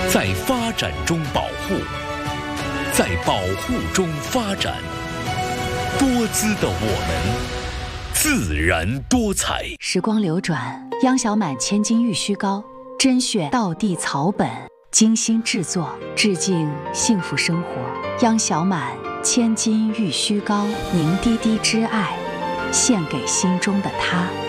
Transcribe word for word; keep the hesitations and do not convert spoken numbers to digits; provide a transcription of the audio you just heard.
在发展中保护，在保护中发展。多姿的我们，自然多彩。 时光流转，央小满千金玉虚膏，甄选道地草本，精心制作，致敬幸福生活。央小满千金玉虚膏，凝滴滴之爱，献给心中的他。